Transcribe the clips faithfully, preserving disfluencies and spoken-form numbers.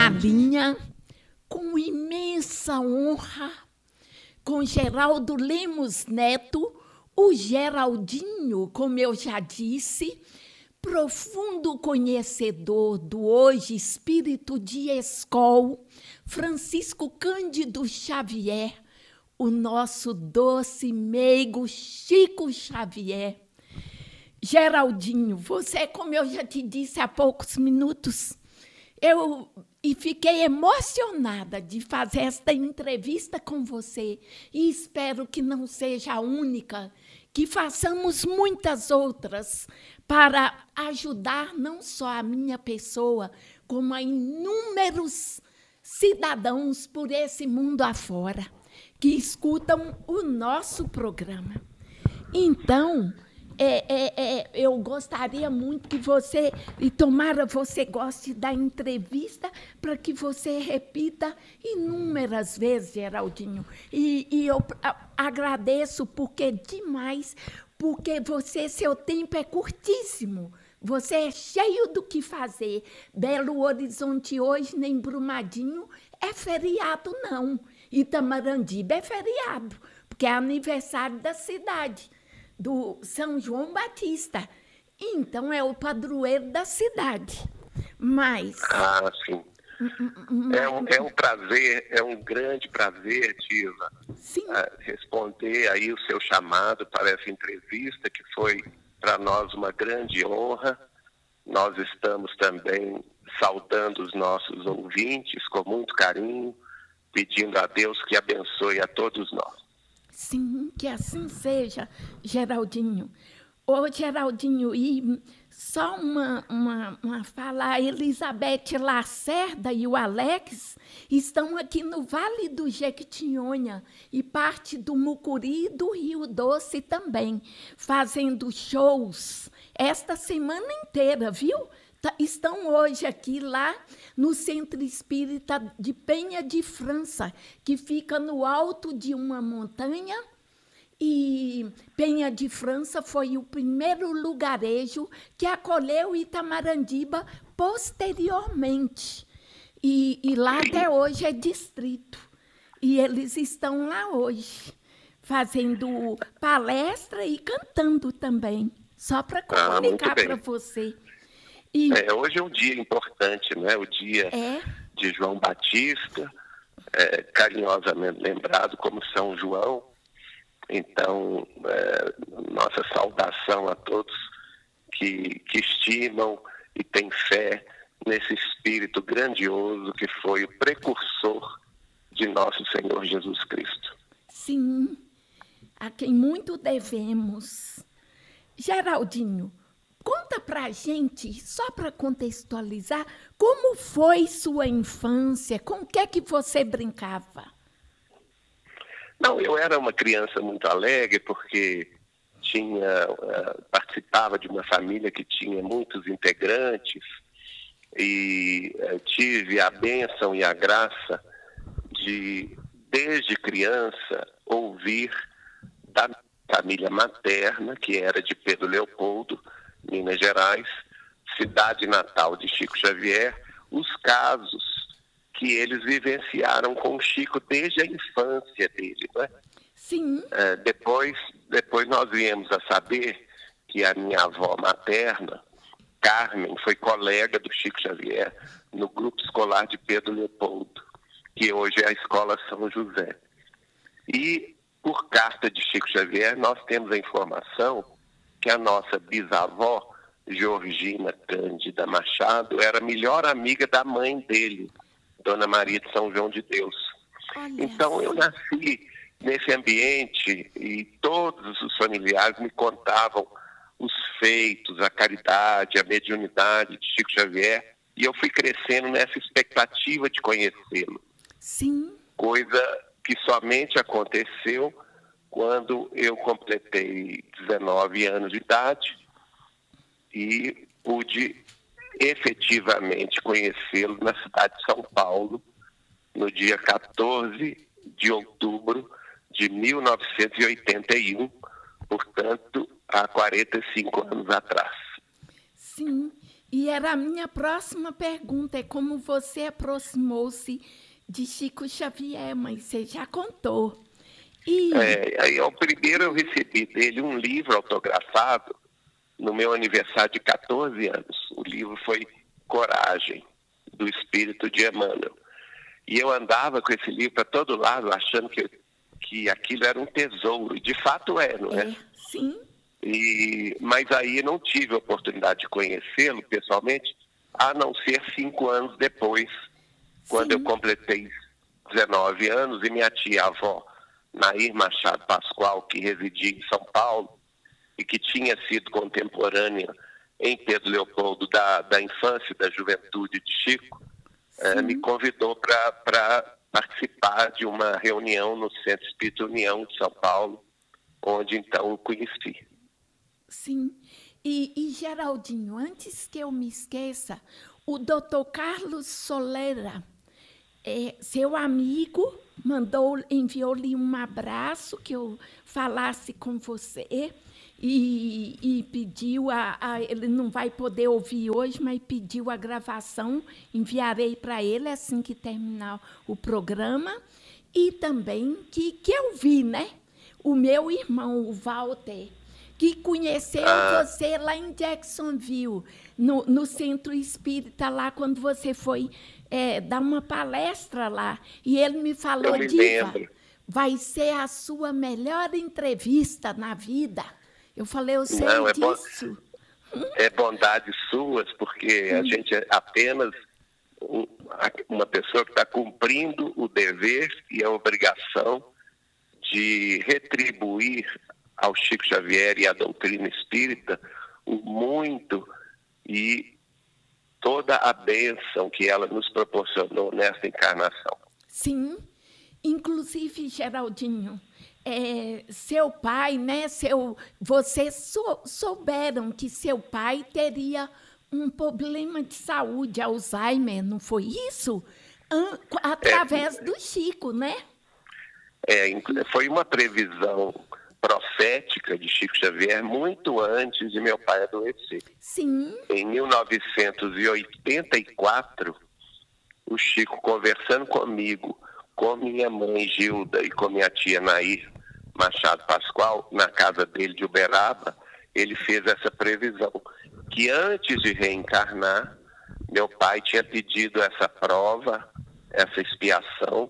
na linha, com imensa honra, com Geraldo Lemos Neto, o Geraldinho, como eu já disse, profundo conhecedor do hoje espírito de escol, Francisco Cândido Xavier, o nosso doce meigo Chico Xavier. Geraldinho, você, como eu já te disse há poucos minutos, eu e fiquei emocionada de fazer esta entrevista com você e espero que não seja a única, que façamos muitas outras para ajudar não só a minha pessoa, como a inúmeros cidadãos por esse mundo afora que escutam o nosso programa. Então, É, é, é, eu gostaria muito que você, e tomara você goste da entrevista, para que você repita inúmeras vezes, Geraldinho. E, e eu a, agradeço porque demais, porque você, seu tempo é curtíssimo. Você é cheio do que fazer. Belo Horizonte hoje, nem Brumadinho, é feriado, não. Itamarandiba é feriado, porque é aniversário da cidade, do São João Batista. Então, é o padroeiro da cidade. Mas... Ah, sim. É um, é um prazer, é um grande prazer, Diva, uh, responder aí o seu chamado para essa entrevista, que foi para nós uma grande honra. Nós estamos também saudando os nossos ouvintes com muito carinho, pedindo a Deus que abençoe a todos nós. Sim, que assim seja, Geraldinho. Ô, Geraldinho, e só uma, uma, uma fala, a Elizabeth Lacerda e o Alex estão aqui no Vale do Jequitinhonha e parte do Mucuri e do Rio Doce também, fazendo shows esta semana inteira, viu? Estão hoje aqui lá no Centro Espírita de Penha de França, que fica no alto de uma montanha, e Penha de França foi o primeiro lugarejo que acolheu Itamarandiba posteriormente. E, e lá até hoje é distrito. E eles estão lá hoje, fazendo palestra e cantando também, só para comunicar ah, para você. E... É, hoje é um dia importante, né? O dia é? de João Batista, é, carinhosamente lembrado como São João. Então, é, nossa saudação a todos que, que estimam e têm fé nesse espírito grandioso que foi o precursor de nosso Senhor Jesus Cristo. Sim, a quem muito devemos. Geraldinho, conta pra gente, só para contextualizar, como foi sua infância, com o que é que você brincava? Não, eu era uma criança muito alegre, porque tinha, uh, participava de uma família que tinha muitos integrantes e uh, tive a bênção e a graça de, desde criança, ouvir da família materna, que era de Pedro Leopoldo, Minas Gerais, cidade natal de Chico Xavier, os casos que eles vivenciaram com o Chico desde a infância dele, né? Sim. É, depois, depois nós viemos a saber que a minha avó materna, Carmen, foi colega do Chico Xavier no grupo escolar de Pedro Leopoldo, que hoje é a Escola São José. E, por carta de Chico Xavier, nós temos a informação que a nossa bisavó, Georgina Cândida Machado, era a melhor amiga da mãe dele, Dona Maria de São João de Deus. Olha. Então, eu nasci nesse ambiente e todos os familiares me contavam os feitos, a caridade, a mediunidade de Chico Xavier, e eu fui crescendo nessa expectativa de conhecê-lo. Sim. Coisa que somente aconteceu quando eu completei dezenove anos de idade e pude efetivamente conhecê-lo na cidade de São Paulo, no dia quatorze de outubro de mil novecentos e oitenta e um, portanto, há quarenta e cinco anos atrás. Sim, E era a minha próxima pergunta, é como você aproximou-se de Chico Xavier, mas você já contou. E... É, aí, ao primeiro eu recebi dele um livro autografado no meu aniversário de quatorze anos. O livro foi Coragem, do Espírito de Emmanuel. E eu andava com esse livro para todo lado, achando que, que aquilo era um tesouro. E de fato é, não é? É, sim. E, mas aí não tive a oportunidade de conhecê-lo pessoalmente, a não ser cinco anos depois, quando Sim. eu completei dezenove anos e minha tia-avó, Nair Machado Pascoal, que residia em São Paulo e que tinha sido contemporânea em Pedro Leopoldo da, da infância e da juventude de Chico, eh, me convidou para participar de uma reunião no Centro Espírita União de São Paulo, onde então o conheci. Sim. E, e, Geraldinho, antes que eu me esqueça, o doutor Carlos Solera, é, seu amigo, mandou, enviou-lhe um abraço, que eu falasse com você, e, e pediu, a, a, ele não vai poder ouvir hoje, mas pediu a gravação, enviarei para ele assim que terminar o programa, e também que, que eu vi, né? O meu irmão, o Walter, que conheceu ah. você lá em Jacksonville, no, no Centro Espírita, lá quando você foi é, dar uma palestra lá. E ele me falou, me Diva, lembro. vai ser a sua melhor entrevista na vida. Eu falei, eu sei Não, é disso. Bo é bondades suas, porque hum. a gente é apenas um, uma pessoa que está cumprindo o dever e a obrigação de retribuir ao Chico Xavier e à doutrina espírita o muito e toda a bênção que ela nos proporcionou nesta encarnação. Sim, inclusive, Geraldinho, é, seu pai, né, seu, vocês sou, souberam que seu pai teria um problema de saúde, Alzheimer, não foi isso? Através é, do Chico, né? É, foi uma previsão profética de Chico Xavier muito antes de meu pai adoecer. Sim. Em mil novecentos e oitenta e quatro, o Chico, conversando comigo, com minha mãe Gilda e com minha tia Nair Machado Pascoal, na casa dele de Uberaba, ele fez essa previsão, que antes de reencarnar, meu pai tinha pedido essa prova, essa expiação,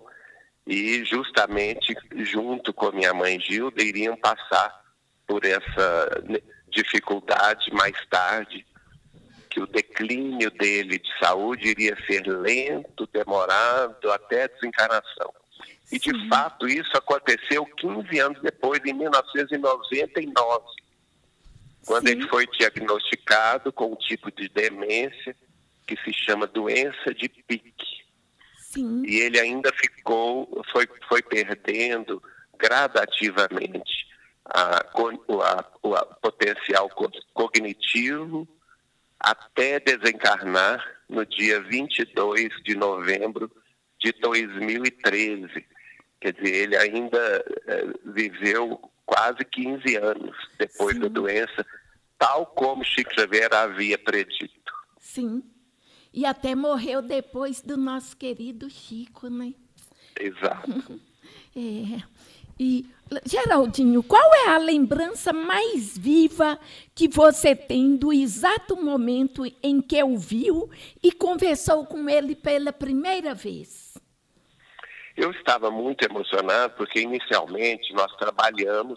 e justamente junto com minha mãe Gilda iriam passar por essa dificuldade mais tarde, que o declínio dele de saúde iria ser lento, demorado, até a desencarnação. E de Sim. fato isso aconteceu quinze anos depois, em mil novecentos e noventa e nove, quando Sim. ele foi diagnosticado com um tipo de demência que se chama doença de Pique. Sim. E ele ainda ficou, foi, foi perdendo gradativamente a, a, o a potencial cognitivo até desencarnar no dia vinte e dois de novembro de dois mil e treze. Quer dizer, ele ainda é, viveu quase quinze anos depois Sim. da doença, tal como Chico Xavier havia predito. Sim. E até morreu depois do nosso querido Chico, né? Exato. É. E, Geraldinho, qual é a lembrança mais viva que você tem do exato momento em que o viu e conversou com ele pela primeira vez? Eu estava muito emocionado porque, inicialmente, nós trabalhamos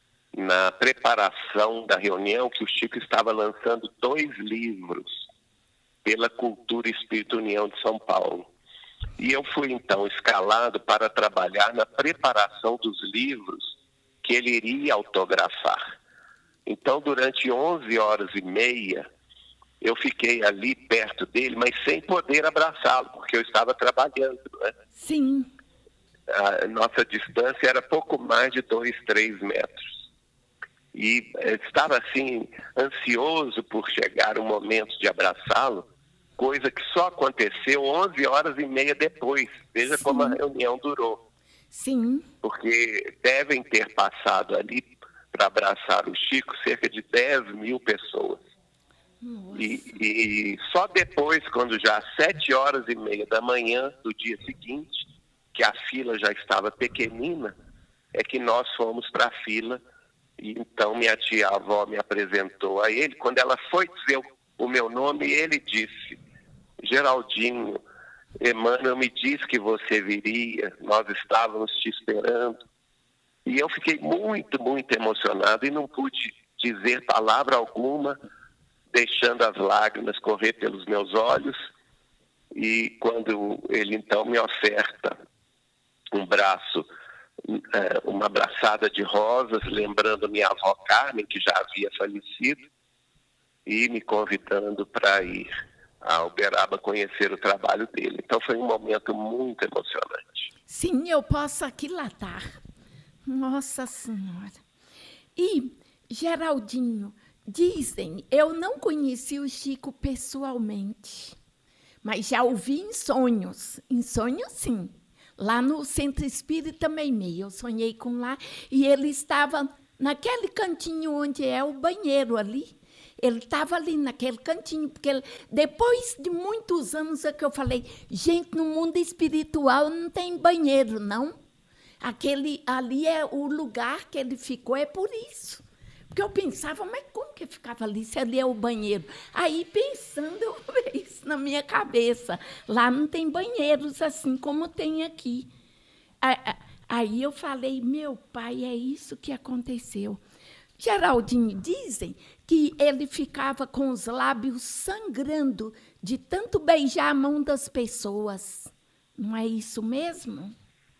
na preparação da reunião que o Chico estava lançando dois livros pela Cultura Espírita União de São Paulo. E eu fui, então, escalado para trabalhar na preparação dos livros que ele iria autografar. Então, durante onze horas e meia, eu fiquei ali perto dele, mas sem poder abraçá-lo, porque eu estava trabalhando, né? Sim. A nossa distância era pouco mais de dois, três metros. E estava, assim, ansioso por chegar o momento de abraçá-lo, coisa que só aconteceu onze horas e meia depois. Veja Sim. como a reunião durou. Sim. Porque devem ter passado ali para abraçar o Chico cerca de dez mil pessoas. E, e só depois, quando já às sete horas e meia da manhã do dia seguinte, que a fila já estava pequenina, é que nós fomos para a fila. E então minha tia-avó me apresentou a ele. Quando ela foi dizer o, o meu nome, ele disse: Geraldinho, Emmanuel me disse que você viria, nós estávamos te esperando. E eu fiquei muito, muito emocionado e não pude dizer palavra alguma, deixando as lágrimas correr pelos meus olhos. E quando ele então me oferta um braço, uma abraçada de rosas, lembrando minha avó Carmen, que já havia falecido, e me convidando para ir a Uberaba conhecer o trabalho dele. Então foi um momento muito emocionante. Sim, eu posso aquilatar. Nossa Senhora. E, Geraldinho, dizem, eu não conheci o Chico pessoalmente, mas já ouvi em sonhos. Em sonhos, sim. Lá no Centro Espírita Meimei, eu sonhei com lá, e ele estava naquele cantinho onde é o banheiro ali. Ele estava ali naquele cantinho, porque ele, depois de muitos anos é que eu falei, gente, no mundo espiritual não tem banheiro, não. Aquele ali é o lugar que ele ficou, é por isso. Porque eu pensava, mas como que ficava ali, se ali é o banheiro? Aí, pensando, eu vi isso na minha cabeça. Lá não tem banheiros assim como tem aqui. Aí eu falei, meu pai, é isso que aconteceu. Geraldinho, dizem que ele ficava com os lábios sangrando de tanto beijar a mão das pessoas. Não é isso mesmo?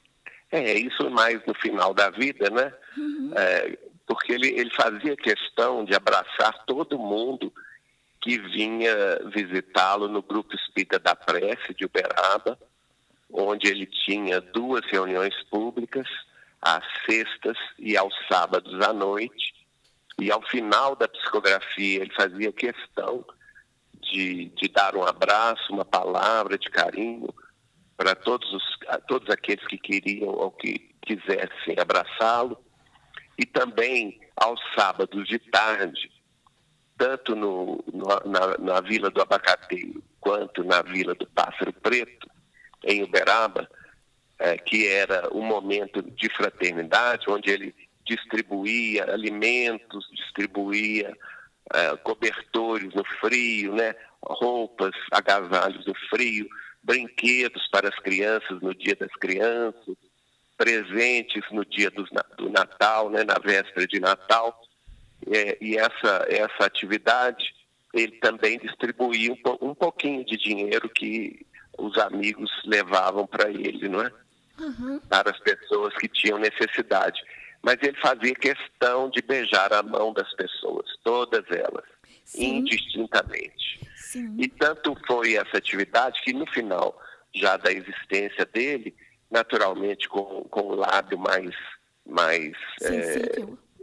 É, isso mais no final da vida, né? Uhum. É, porque ele, ele fazia questão de abraçar todo mundo que vinha visitá-lo no Grupo Espírita da Prece de Uberaba, onde ele tinha duas reuniões públicas, às sextas e aos sábados à noite. E ao final da psicografia, ele fazia questão de, de dar um abraço, uma palavra de carinho para todos, os, todos aqueles que queriam ou que quisessem abraçá-lo. E também aos sábados de tarde, tanto no, no, na, na Vila do Abacateiro quanto na Vila do Pássaro Preto, em Uberaba, é, que era um momento de fraternidade, onde ele distribuía alimentos, distribuía é, cobertores no frio, né, roupas, agasalhos no frio, brinquedos para as crianças no Dia das Crianças, presentes no dia do, do Natal, né, na véspera de Natal. É, e essa, essa atividade, ele também distribuía um, um pouquinho de dinheiro que os amigos levavam para ele, não é? Uhum. Para as pessoas que tinham necessidade. Mas ele fazia questão de beijar a mão das pessoas, todas elas, sim, indistintamente. Sim. E tanto foi essa atividade que no final já da existência dele, naturalmente com, com o lábio mais, mais é,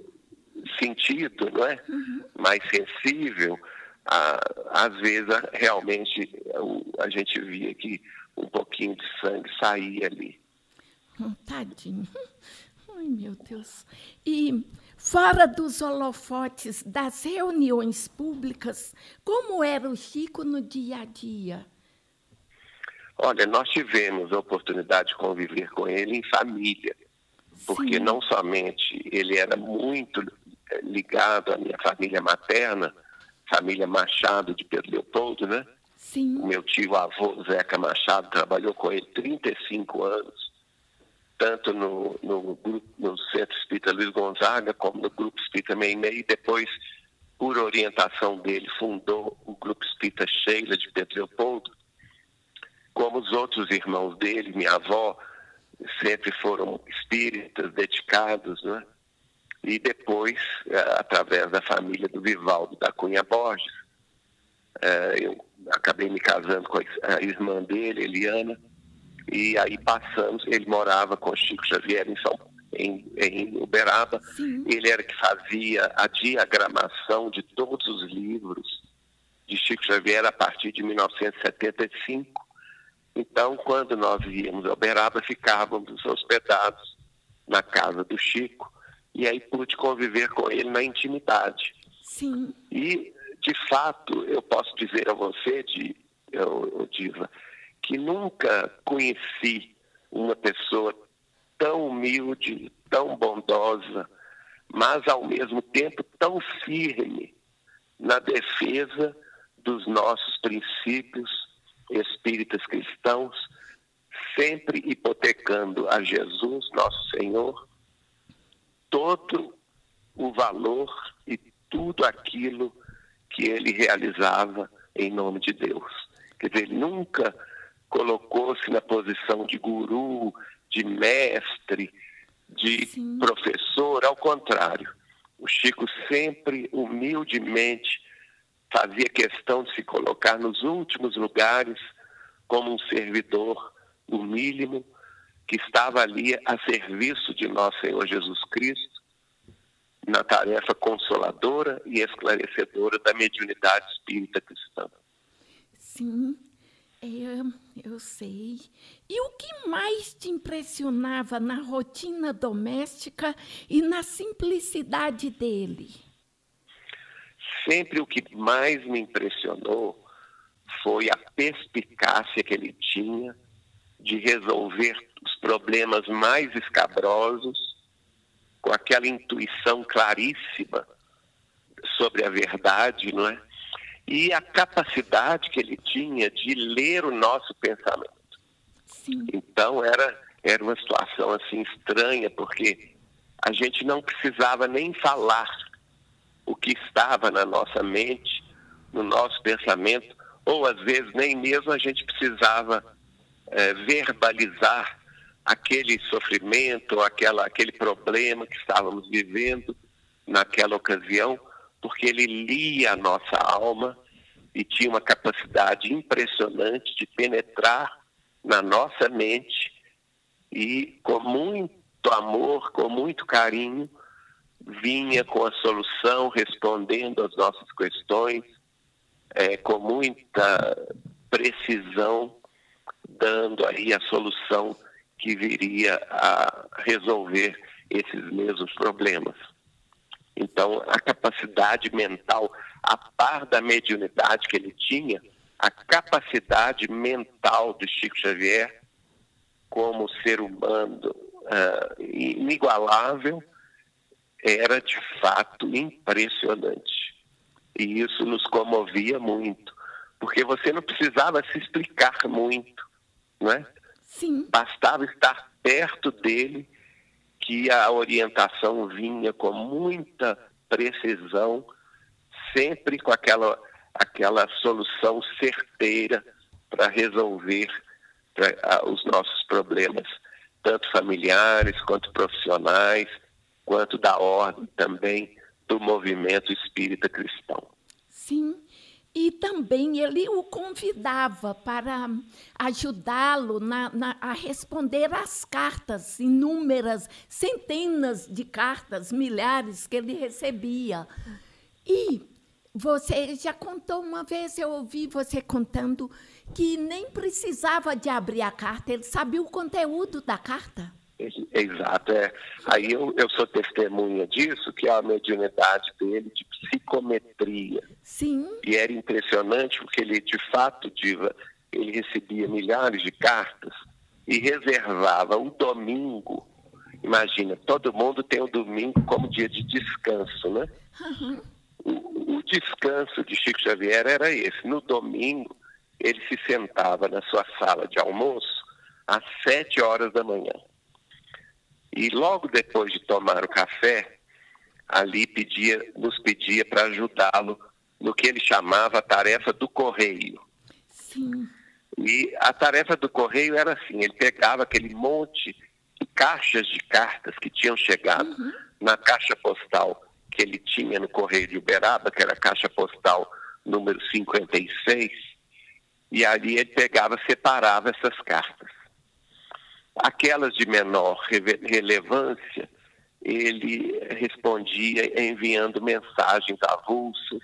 sentido, não é? Uhum. Mais sensível, a, às vezes a, realmente a, a gente via que um pouquinho de sangue saía ali. Hum, tadinho. Ai, meu Deus. E fora dos holofotes, das reuniões públicas, como era o Chico no dia a dia? Olha, nós tivemos a oportunidade de conviver com ele em família, porque sim, não somente ele era muito ligado à minha família materna, família Machado de Pedro Leopoldo, né? Sim. O meu tio-avô, Zeca Machado, trabalhou com ele trinta e cinco anos, tanto no, no, grupo, no Centro Espírita Luiz Gonzaga, como no Grupo Espírita Meimei, e depois, por orientação dele, fundou o Grupo Espírita Sheila de Pedro Leopoldo. Como os outros irmãos dele, minha avó, sempre foram espíritas dedicados, né? E depois, através da família do Vivaldo da Cunha Borges, eu acabei me casando com a irmã dele, Eliana, e aí passamos, ele morava com Chico Xavier em, São, em, em Uberaba. Sim. Ele era que fazia a diagramação de todos os livros de Chico Xavier a partir de mil novecentos e setenta e cinco. Então, quando nós íamos a Uberaba, ficávamos hospedados na casa do Chico, e aí pude conviver com ele na intimidade. Sim. E de fato, eu posso dizer a você, de, eu, Diva, que nunca conheci uma pessoa tão humilde, tão bondosa, mas, ao mesmo tempo, tão firme na defesa dos nossos princípios espíritas cristãos, sempre hipotecando a Jesus, nosso Senhor, todo o valor e tudo aquilo que ele realizava em nome de Deus. Quer dizer, ele nunca colocou-se na posição de guru, de mestre, de Sim. professor, ao contrário. O Chico sempre, humildemente, fazia questão de se colocar nos últimos lugares como um servidor, no mínimo, que estava ali a serviço de nosso Senhor Jesus Cristo, na tarefa consoladora e esclarecedora da mediunidade espírita cristã. Sim, eu, eu sei. E o que mais te impressionava na rotina doméstica e na simplicidade dele? Sempre o que mais me impressionou foi a perspicácia que ele tinha de resolver os problemas mais escabrosos com aquela intuição claríssima sobre a verdade, não é? E a capacidade que ele tinha de ler o nosso pensamento. Sim. Então, era, era uma situação assim estranha, porque a gente não precisava nem falar o que estava na nossa mente, no nosso pensamento, ou às vezes nem mesmo a gente precisava é, verbalizar aquele sofrimento, aquela, aquele problema que estávamos vivendo naquela ocasião, porque ele lia a nossa alma e tinha uma capacidade impressionante de penetrar na nossa mente e, com muito amor, com muito carinho, vinha com a solução, respondendo às nossas questões, é, com muita precisão, dando aí a solução que viria a resolver esses mesmos problemas. Então, a capacidade mental, a par da mediunidade que ele tinha, a capacidade mental de Chico Xavier, como ser humano uh, inigualável, era de fato impressionante. E isso nos comovia muito, porque você não precisava se explicar muito, não é? Sim. Bastava estar perto dele, que a orientação vinha com muita precisão, sempre com aquela, aquela solução certeira para resolver pra, os nossos problemas, tanto familiares quanto profissionais, quanto da ordem também do movimento espírita cristão. Sim. E também ele o convidava para ajudá-lo na, na, a responder às cartas, inúmeras, centenas de cartas, milhares que ele recebia. E você já contou uma vez, eu ouvi você contando, que nem precisava de abrir a carta, ele sabia o conteúdo da carta. Exato. É. Aí eu, eu sou testemunha disso, que é a mediunidade dele de psicometria. Sim. E era impressionante porque ele, de fato, Diva, ele recebia milhares de cartas e reservava o domingo. Imagina, todo mundo tem o domingo como dia de descanso, né? Uhum. O, o descanso de Chico Xavier era esse. No domingo, ele se sentava na sua sala de almoço às sete horas da manhã. E logo depois de tomar o café, ali pedia, nos pedia para ajudá-lo no que ele chamava a tarefa do correio. Sim. E a tarefa do correio era assim, ele pegava aquele monte de caixas de cartas que tinham chegado uhum. na caixa postal que ele tinha no Correio de Uberaba, que era a caixa postal número cinquenta e seis, e ali ele pegava, separava essas cartas. Aquelas de menor relevância, ele respondia enviando mensagens avulsas,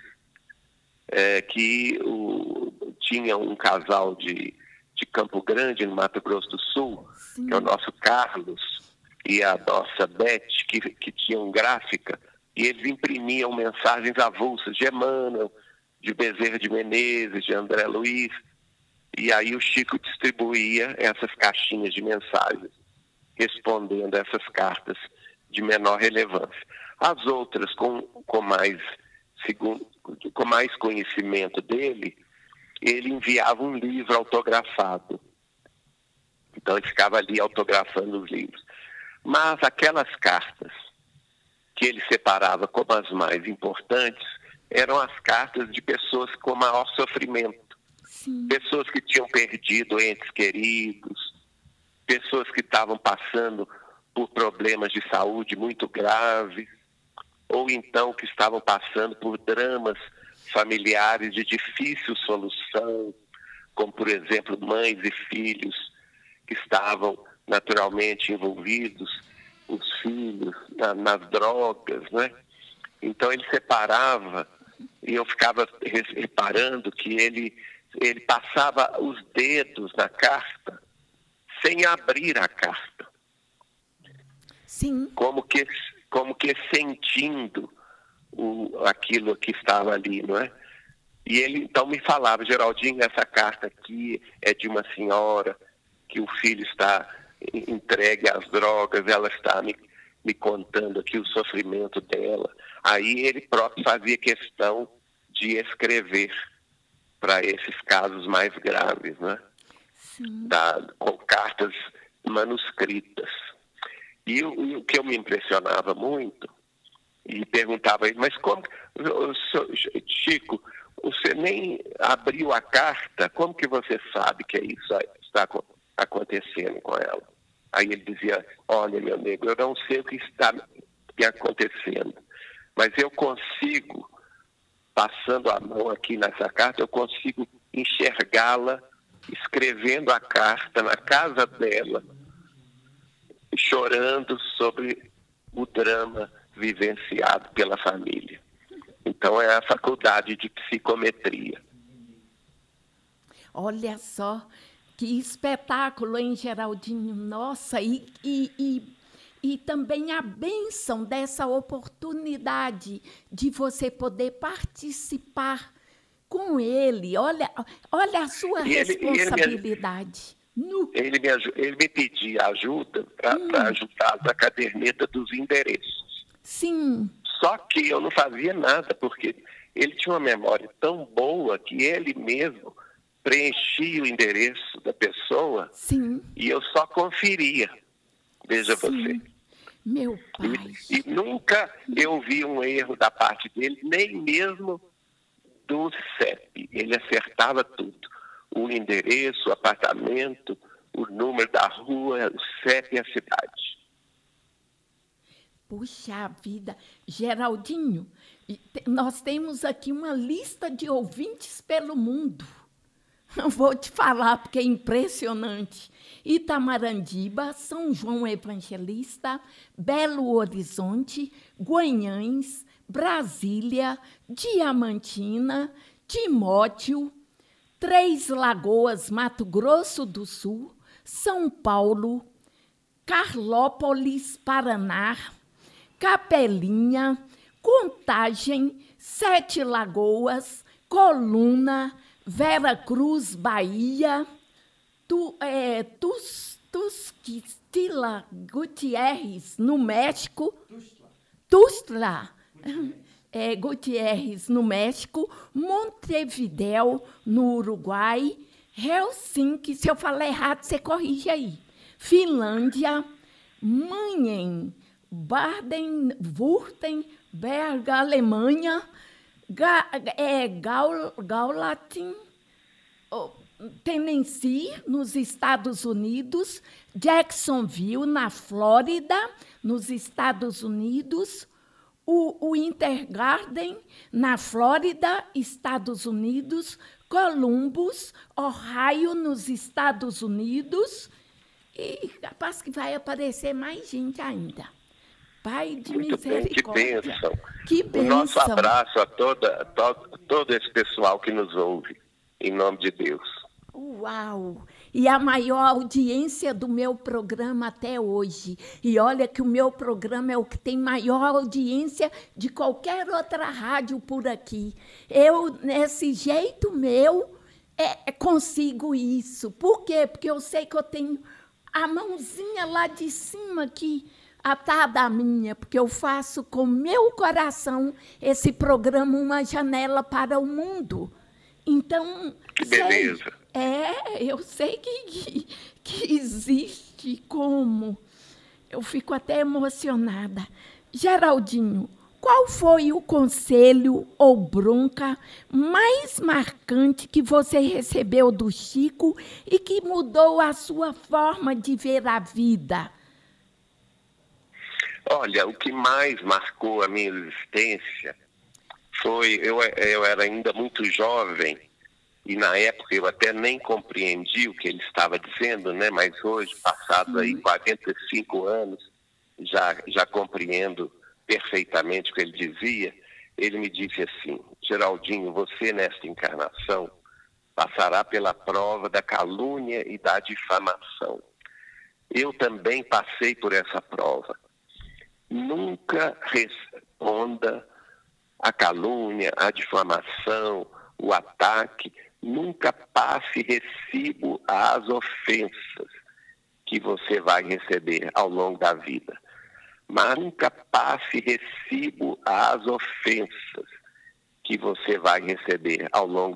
é, que o, tinha um casal de, de Campo Grande, no Mato Grosso do Sul, Sim. que é o nosso Carlos, e a nossa Beth, que, que tinham gráfica, e eles imprimiam mensagens avulsas de Emmanuel, de Bezerra de Menezes, de André Luiz, e aí o Chico distribuía essas caixinhas de mensagens, respondendo essas cartas de menor relevância. As outras, com, com, mais, segundo, com mais conhecimento dele, ele enviava um livro autografado. Então ele ficava ali autografando os livros. Mas aquelas cartas que ele separava como as mais importantes eram as cartas de pessoas com maior sofrimento. Sim. Pessoas que tinham perdido entes queridos, pessoas que estavam passando por problemas de saúde muito graves, ou então que estavam passando por dramas familiares de difícil solução, como, por exemplo, mães e filhos que estavam naturalmente envolvidos, os filhos na, nas drogas, né? Então ele separava, e eu ficava reparando que ele, ele passava os dedos na carta sem abrir a carta. Sim. Como que, como que sentindo o, aquilo que estava ali, não é? E ele então me falava: Geraldinho, essa carta aqui é de uma senhora que o filho está entregue às drogas, ela está me, me contando aqui o sofrimento dela. Aí ele próprio fazia questão de escrever para esses casos mais graves, né? Sim. Da, com cartas manuscritas. E o, e o que eu me impressionava muito, e perguntava a ele: mas como, Chico, você nem abriu a carta, como que você sabe que isso está acontecendo com ela? Aí ele dizia: olha, meu nego, eu não sei o que está me acontecendo, mas eu consigo, passando a mão aqui nessa carta, eu consigo enxergá-la escrevendo a carta na casa dela, chorando sobre o drama vivenciado pela família. Então é a faculdade de psicometria. Olha só, que espetáculo, hein, Geraldinho? Nossa, e, e, e, e também a bênção dessa oportunidade de você poder participar com ele. Olha, olha a sua E ele- responsabilidade. No- Ele me, aju- ele me pedia ajuda para Hum. ajudar na caderneta dos endereços. Sim, Só que eu não fazia nada, porque ele tinha uma memória tão boa que ele mesmo preenchia o endereço da pessoa sim, e eu só conferia. Veja você. sim. Meu pai. E, e nunca eu vi um erro da parte dele, nem mesmo do C E P. Ele acertava tudo. O endereço, o apartamento, o número da rua, o C E P e a cidade. Puxa vida, Geraldinho, e te- nós temos aqui uma lista de ouvintes pelo mundo. Eu vou te falar, porque é impressionante. Itamarandiba, São João Evangelista, Belo Horizonte, Guanhães, Brasília, Diamantina, Timóteo, Três Lagoas, Mato Grosso do Sul, São Paulo, Carlópolis, Paraná, Capelinha, Contagem, Sete Lagoas, Coluna, Vera Cruz, Bahia, tu, é, tus, Tusquistila Gutierrez, no México, Tustla, é, Gutierrez, no México, Montevidéu, no Uruguai, Helsinki, se eu falar errado, você corrige aí, Finlândia, Mannheim, Baden-Württemberg, Alemanha, Ga, é, Gaul, Gaulatin, oh, Tennessee, nos Estados Unidos, Jacksonville, na Flórida, nos Estados Unidos, o, o Intergarden, na Flórida, Estados Unidos, Columbus, Ohio, nos Estados Unidos, e capaz que vai aparecer mais gente ainda. Pai de Muito bem, que misericórdia. bênção. Que O nosso bênção. abraço a toda, todo, todo esse pessoal que nos ouve, em nome de Deus. Uau! e a maior audiência do meu programa até hoje. E olha que o meu programa é o que tem maior audiência de qualquer outra rádio por aqui. Eu, nesse jeito meu, é, consigo isso. Por quê? Porque eu sei que eu tenho a mãozinha lá de cima aqui, atada à minha, porque eu faço com meu coração esse programa Uma Janela para o Mundo. Então, Que sei, beleza. é, eu sei que, que, que existe como. Eu fico até emocionada. Geraldinho, qual foi o conselho ou bronca mais marcante que você recebeu do Chico e que mudou a sua forma de ver a vida? Olha, o que mais marcou a minha existência foi, eu, eu era ainda muito jovem, e na época eu até nem compreendi o que ele estava dizendo, né? Mas hoje, passados aí quarenta e cinco anos, já, já compreendo perfeitamente o que ele dizia. Ele me disse assim: Geraldinho, você nesta encarnação passará pela prova da calúnia e da difamação. Eu também passei por essa prova. Nunca responda à calúnia, à difamação, o ataque. Nunca passe recibo às ofensas que você vai receber ao longo da vida. Mas nunca passe recibo às ofensas que você vai receber ao longo